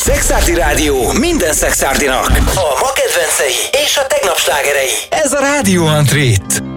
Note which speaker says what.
Speaker 1: Szekszárdi Rádió minden szexárdinak. A ma kedvencei és a tegnap slágerei. Ez a Rádió Antrit.